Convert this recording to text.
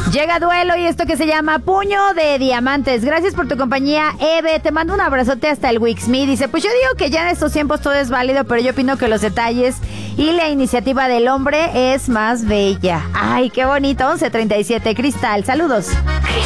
Llega Duelo y esto que se llama Puño de Diamantes. Gracias por tu compañía, Eve. Te mando un abrazote hasta el Wixme. Dice, pues yo digo que ya en estos tiempos todo es válido, pero yo opino que los detalles y la iniciativa del hombre es más bella. Ay, qué bonito. 11:37. Cristal, saludos. Cristal.